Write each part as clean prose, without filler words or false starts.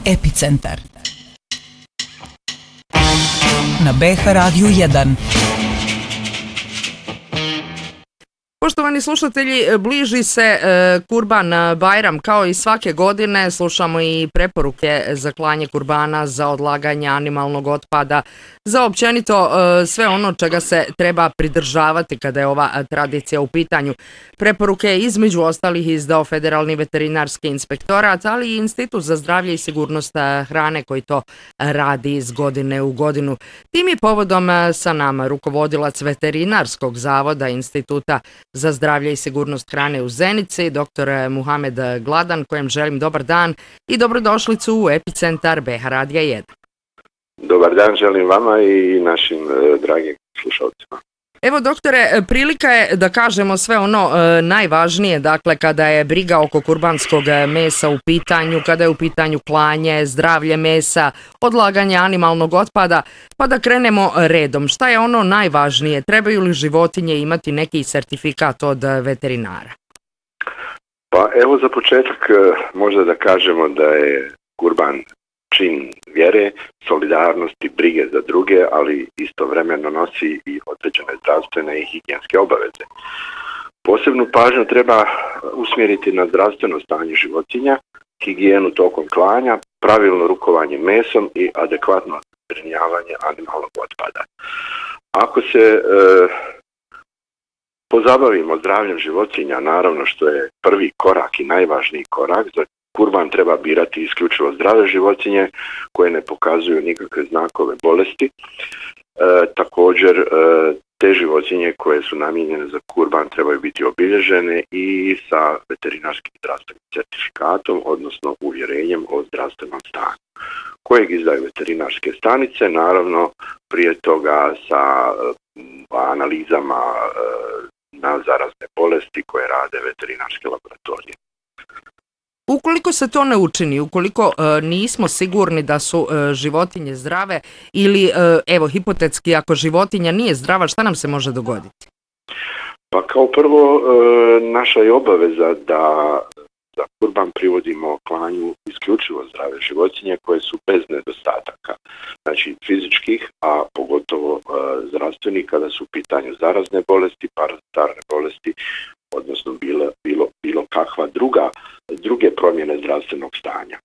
Epicentar na BH Radiju 1. Poštovani slušatelji, bliži se Kurban Bajram. Kao i svake godine slušamo i preporuke za klanje kurbana, za odlaganje animalnog otpada, za općenito sve ono čega se treba pridržavati kada je ova tradicija u pitanju. Preporuke je između ostalih izdao Federalni veterinarski inspektorat, ali i Institut za zdravlje i sigurnost hrane koji to radi iz godine u godinu. Tim je povodom sa nama rukovodilac Veterinarskog zavoda Instituta za zdravlje i sigurnost hrane u Zenici, dr. Muhamed Gladan, kojem želim dobar dan i dobrodošlicu u Epicentar BH Radija 1. Dobar dan želim vama i našim dragim slušalcima. Evo doktore, prilika je da kažemo sve ono najvažnije, dakle kada je briga oko kurbanskog mesa u pitanju, kada je u pitanju klanje, zdravlje mesa, odlaganje animalnog otpada, pa da krenemo redom. Šta je ono najvažnije? Trebaju li životinje imati neki sertifikat od veterinara? Pa evo za početak možda da kažemo da je kurban čin vjere, solidarnosti, brige za druge, ali istovremeno nosi i određene zdravstvene i higijenske obaveze. Posebnu pažnju treba usmjeriti na zdravstveno stanje životinja, higijenu tokom klanja, pravilno rukovanje mesom i adekvatno zbrinjavanje animalnog otpada. Ako se pozabavimo zdravljem životinja, naravno što je prvi korak i najvažniji korak, za kurban treba birati isključivo zdrave životinje koje ne pokazuju nikakve znakove bolesti. Također te životinje koje su namijenjene za kurban trebaju biti obilježene i sa veterinarskim zdravstvenim certifikatom, odnosno uvjerenjem o zdravstvenom stanju, kojeg izdaju veterinarske stanice, naravno prije toga sa analizama na zarazne bolesti koje rade veterinarske laboratorije. Ukoliko se to ne učini, ukoliko nismo sigurni da su životinje zdrave ili, evo, hipotetski, ako životinja nije zdrava, šta nam se može dogoditi? Pa kao prvo, naša je obaveza da za kurban privodimo klanju isključivo zdrave životinje koje su bez nedostataka, znači fizičkih, a pogotovo zdravstvenih kada su u pitanju zarazne bolesti, parazitarne bolesti, odnosno bilo kakva druge promjene zdravstvenog stanja.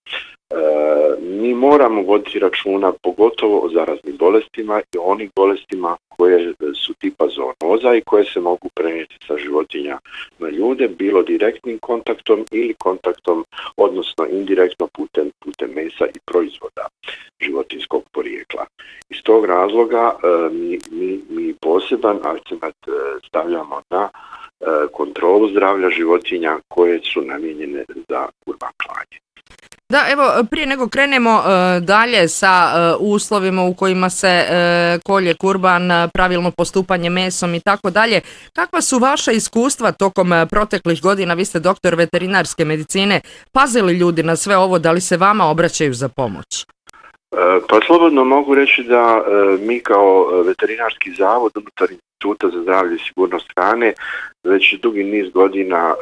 Mi moramo voditi računa pogotovo o zaraznim bolestima i onih bolestima koje su tipa zoonoza i koje se mogu prenijeti sa životinja na ljude, bilo direktnim kontaktom ili kontaktom, odnosno indirektno putem mesa i proizvoda životinjskog porijekla. Iz tog razloga mi poseban akcenat stavljamo na kontrolu zdravlja životinja koje su namijenjene za kurban klanje. Da, evo, prije nego krenemo dalje sa uslovima u kojima se kolje kurban, pravilno postupanje mesom i tako dalje, kakva su vaša iskustva tokom proteklih godina? Vi ste doktor veterinarske medicine, pazili ljudi na sve ovo, da li se vama obraćaju za pomoć? Pa slobodno mogu reći da mi kao veterinarski zavod unutar Instituta za zdravlje i sigurnost hrane već dugi niz godina,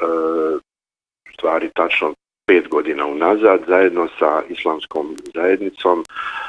stvari tačno 5 godina unazad, zajedno sa islamskom zajednicom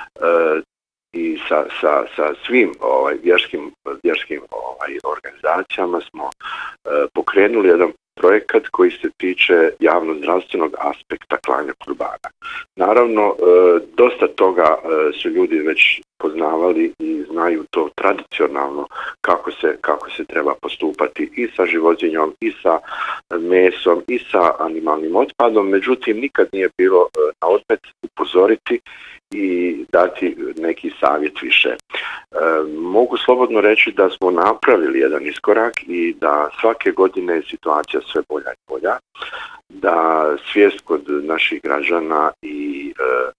i sa svim vjerskim organizacijama smo pokrenuli jedan projekat koji se tiče javno-zdravstvenog aspekta klanja kurbana. Naravno, dosta toga su ljudi već poznavali i znaju to tradicionalno kako se treba postupati i sa životinjom, i sa mesom, i sa animalnim otpadom, međutim nikad nije bilo na odmet upozoriti i dati neki savjet više. Mogu slobodno reći da smo napravili jedan iskorak i da svake godine je situacija sve bolja i bolja, da svijest kod naših građana i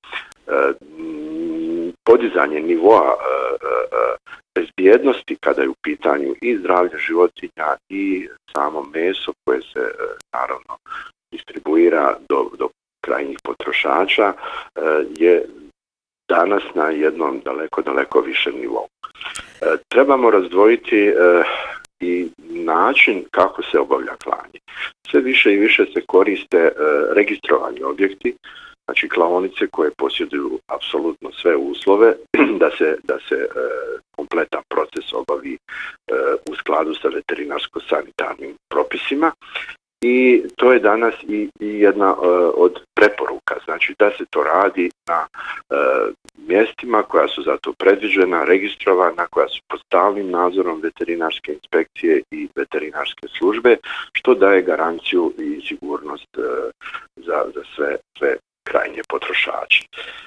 podizanje nivoa bezbjednosti kada je u pitanju i zdravlje životinja i samo meso koje se naravno distribuira do krajnjih potrošača je danas na jednom daleko višem nivou. Trebamo razdvojiti i način kako se obavlja klanje. Sve više i više se koriste registrovani objekti, znači klaonice koje posjeduju apsolutno sve uslove da se kompletan proces obavi u skladu sa veterinarsko-sanitarnim propisima. I to je danas i jedna od preporuka, znači da se to radi na mjestima koja su za to predviđena, registrovana, koja su pod stalnim nadzorom veterinarske inspekcije i veterinarske službe, što daje garanciju i sigurnost za sve krajnje potrošače.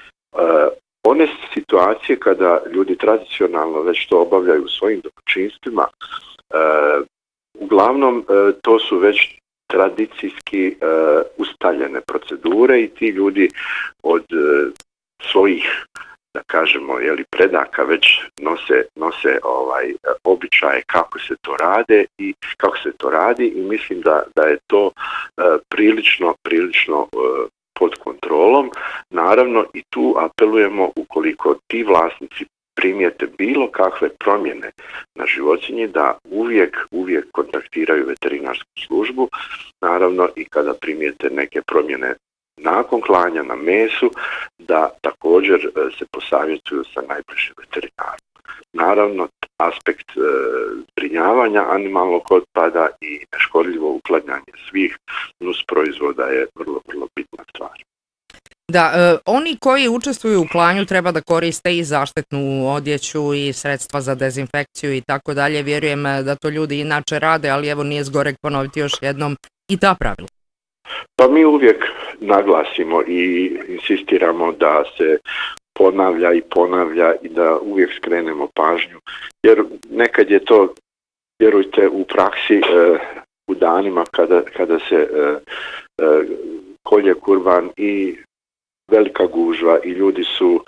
One situacije kada ljudi tradicionalno već to obavljaju u svojim domaćinstvima, uglavnom to su već tradicijski ustaljene procedure i ti ljudi od svojih, da kažemo, predaka već nose običaje kako se to radi i mislim da je to prilično pod kontrolom. Naravno i tu apelujemo ukoliko ti vlasnici primijete bilo kakve promjene na životinji da uvijek kontaktiraju veterinarsku službu, naravno i kada primijete neke promjene nakon klanja na mesu da također se posavjetuju sa najbližim veterinarom. Naravno aspekt zbrinjavanja animalnog otpada i neškodljivo uklanjanje svih nusproizvoda je vrlo bitna stvar. Da, oni koji učestvuju u klanju treba da koriste i zaštitnu odjeću i sredstva za dezinfekciju i tako dalje. Vjerujem da to ljudi inače rade, ali evo nije zgoreg ponoviti još jednom i ta pravila. Pa mi uvijek naglasimo i insistiramo da se ponavlja i da uvijek skrenemo pažnju, jer nekad je to, vjerujte, u praksi u danima kada se kolje kurban i velika gužva i ljudi su,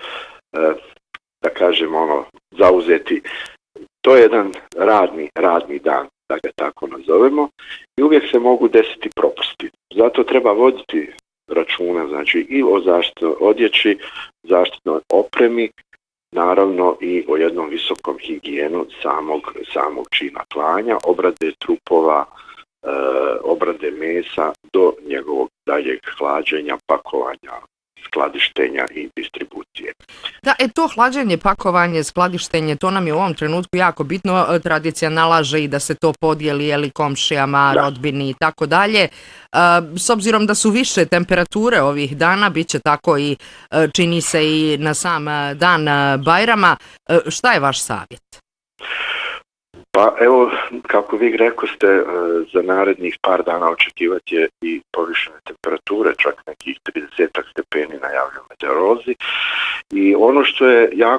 da kažem, zauzeti. To je jedan radni dan, da ga tako nazovemo, i uvijek se mogu desiti propusti. Zato treba voditi računa, znači i o zaštitnoj odjeći, zaštitnoj opremi, naravno i o jednom visokom higijenu samog čina klanja, obrade trupova, obrade mesa do njegovog daljeg hlađenja, pakovanja, skladištenja i distribucije. Da, to hlađenje, pakovanje, skladištenje, to nam je u ovom trenutku jako bitno. Tradicija nalaže i da se to podijeli komšijama, rodbini i tako dalje. S obzirom da su više temperature ovih dana, bit će tako i čini se i na sam dan Bajrama. Šta je vaš savjet? Pa evo, kako vi rekoste, za narednih par dana očekivati je i povišene temperature, čak nekih 30 stepeni najavljuju meteorolozi. I ono što je jako